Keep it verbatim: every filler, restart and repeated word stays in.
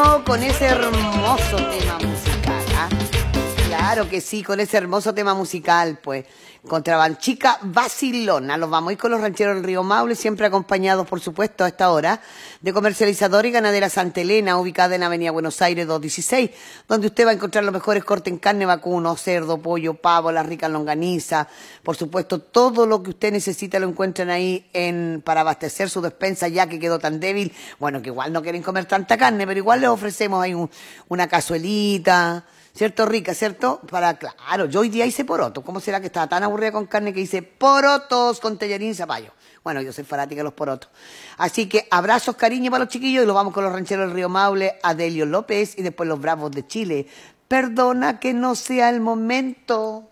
Bueno, con ese hermoso tema musical, ¿ah? Claro que sí, con ese hermoso tema musical, pues. Contrabanchica Vacilona. Los vamos a ir con los rancheros del Río Maule, siempre acompañados, por supuesto, a esta hora, de Comercializadora y Ganadera Santa Elena, ubicada en Avenida Buenos Aires doscientos dieciséis, donde usted va a encontrar los mejores cortes en carne, vacuno, cerdo, pollo, pavo, las ricas longanizas. Por supuesto, todo lo que usted necesita lo encuentran ahí en, para abastecer su despensa, ya que quedó tan débil. Bueno, que igual no quieren comer tanta carne, pero igual les ofrecemos ahí un, una cazuelita, ¿cierto? Rica, ¿cierto? Para, claro, yo hoy día hice porotos. ¿Cómo será que estaba tan aburrida con carne que hice porotos con tallarín y zapallo? Bueno, yo soy fanática de los porotos. Así que abrazos, cariño para los chiquillos y los vamos con los rancheros del Río Maule, Adelio López y después los Bravos de Chile. Perdona que no sea el momento.